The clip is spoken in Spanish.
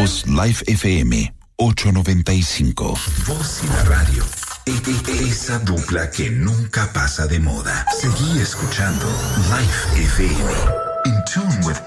Voz Live FM 895. Voz y la radio. Esa dupla que nunca pasa de moda. Seguí escuchando Live FM. In tune with